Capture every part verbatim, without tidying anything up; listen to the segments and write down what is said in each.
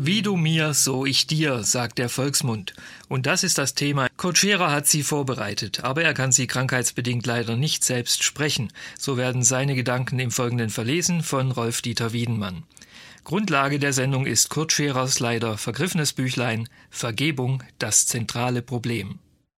Wie du mir, so ich dir, sagt der Volksmund. Und das ist das Thema. Kurt Scherer hat sie vorbereitet, aber er kann sie krankheitsbedingt leider nicht selbst sprechen. So werden seine Gedanken im Folgenden verlesen von Rolf-Dieter Wiedenmann. Grundlage der Sendung ist Kurt Scherers leider vergriffenes Büchlein Vergebung, das zentrale Problem.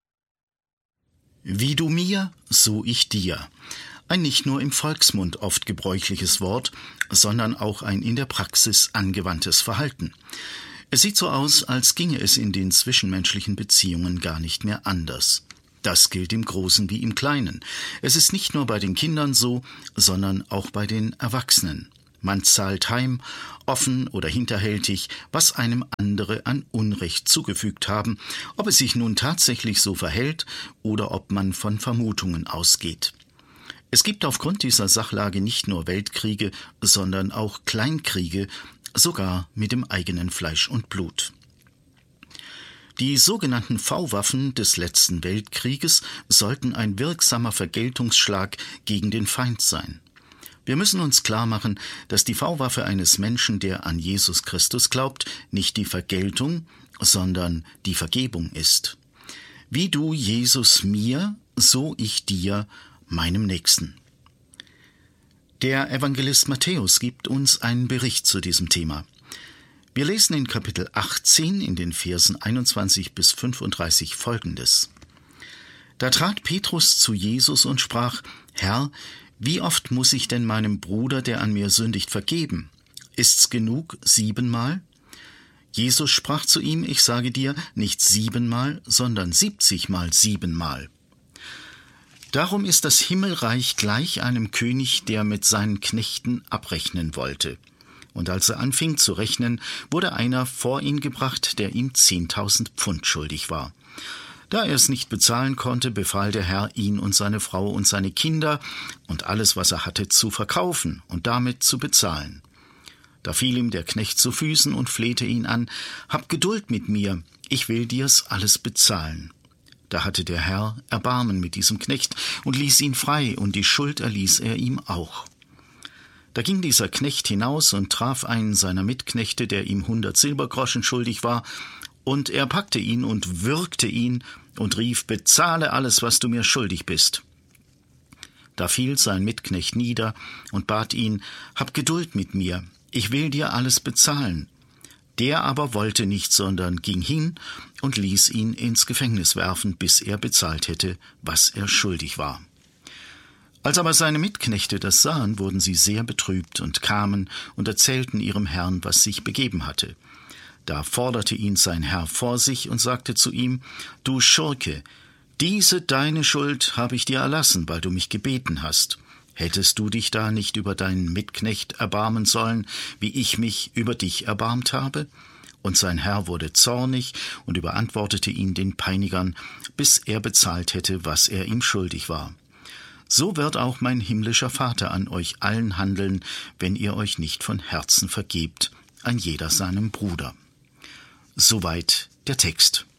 Wie du mir, so ich dir. Ein nicht nur im Volksmund oft gebräuchliches Wort, sondern auch ein in der Praxis angewandtes Verhalten. Es sieht so aus, als ginge es in den zwischenmenschlichen Beziehungen gar nicht mehr anders. Das gilt im Großen wie im Kleinen. Es ist nicht nur bei den Kindern so, sondern auch bei den Erwachsenen. Man zahlt heim, offen oder hinterhältig, was einem andere an Unrecht zugefügt haben, ob es sich nun tatsächlich so verhält oder ob man von Vermutungen ausgeht. Es gibt aufgrund dieser Sachlage nicht nur Weltkriege, sondern auch Kleinkriege, sogar mit dem eigenen Fleisch und Blut. Die sogenannten V-Waffen des letzten Weltkrieges sollten ein wirksamer Vergeltungsschlag gegen den Feind sein. Wir müssen uns klar machen, dass die V-Waffe eines Menschen, der an Jesus Christus glaubt, nicht die Vergeltung, sondern die Vergebung ist. Wie du, Jesus, mir, so ich dir, meinem Nächsten. Der Evangelist Matthäus gibt uns einen Bericht zu diesem Thema. Wir lesen in Kapitel achtzehn in den Versen einundzwanzig bis fünfunddreißig Folgendes. Da trat Petrus zu Jesus und sprach: Herr, wie oft muss ich denn meinem Bruder, der an mir sündigt, vergeben? Ist's genug, siebenmal? Jesus sprach zu ihm: Ich sage dir, nicht siebenmal, sondern siebzigmal siebenmal. Darum ist das Himmelreich gleich einem König, der mit seinen Knechten abrechnen wollte. Und als er anfing zu rechnen, wurde einer vor ihn gebracht, der ihm zehntausend Pfund schuldig war. Da er es nicht bezahlen konnte, befahl der Herr, ihn und seine Frau und seine Kinder und alles, was er hatte, zu verkaufen und damit zu bezahlen. Da fiel ihm der Knecht zu Füßen und flehte ihn an: Hab Geduld mit mir, ich will dir's alles bezahlen. Da hatte der Herr Erbarmen mit diesem Knecht und ließ ihn frei, und die Schuld erließ er ihm auch. Da ging dieser Knecht hinaus und traf einen seiner Mitknechte, der ihm hundert Silbergroschen schuldig war, und er packte ihn und würgte ihn und rief: Bezahle alles, was du mir schuldig bist. Da fiel sein Mitknecht nieder und bat ihn: Hab Geduld mit mir, ich will dir alles bezahlen. Der aber wollte nicht, sondern ging hin und ließ ihn ins Gefängnis werfen, bis er bezahlt hätte, was er schuldig war. Als aber seine Mitknechte das sahen, wurden sie sehr betrübt und kamen und erzählten ihrem Herrn, was sich begeben hatte. Da forderte ihn sein Herr vor sich und sagte zu ihm: Du Schurke, diese deine Schuld habe ich dir erlassen, weil du mich gebeten hast. Hättest du dich da nicht über deinen Mitknecht erbarmen sollen, wie ich mich über dich erbarmt habe? Und sein Herr wurde zornig und überantwortete ihn den Peinigern, bis er bezahlt hätte, was er ihm schuldig war. So wird auch mein himmlischer Vater an euch allen handeln, wenn ihr euch nicht von Herzen vergebt, ein jeder seinem Bruder. Soweit der Text.